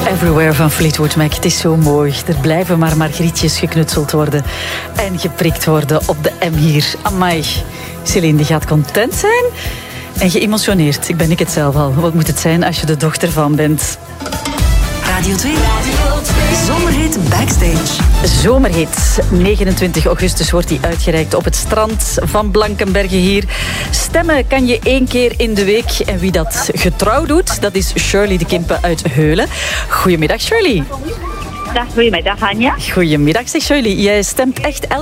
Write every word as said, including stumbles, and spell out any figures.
Everywhere van Fleetwood Mac. Het is zo mooi. Er blijven maar margrietjes geknutseld worden. En geprikt worden op de M hier. Amai. Celine die gaat content zijn. En geëmotioneerd. Ik ben ik het zelf al. Wat moet het zijn als je de dochter van bent? Radio twee. Zomerhit Backstage. Zomerhit. negenentwintig augustus wordt die uitgereikt op het strand van Blankenberge hier. Stemmen kan je één keer in de week. En wie dat getrouw doet, dat is Shirley de Kimpe uit Heulen. Goedemiddag, Shirley. Dag, goedemiddag, Anja. Goedemiddag, zeg Shirley. Jij stemt echt elke